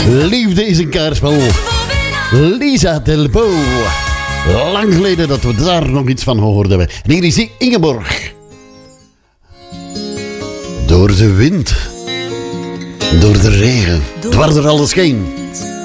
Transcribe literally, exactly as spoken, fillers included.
Liefde is een kaartspel. Lisa Delbo. Lang geleden dat we daar nog iets van gehoord hebben. En hier is Ingeborg. Door de wind. Door de regen. Dwars er alles heen.